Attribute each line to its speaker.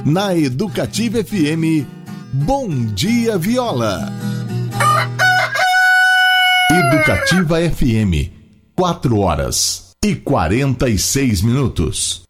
Speaker 1: Na Educativa FM, Bom Dia Viola. Educativa FM, 4 horas e 46 minutos.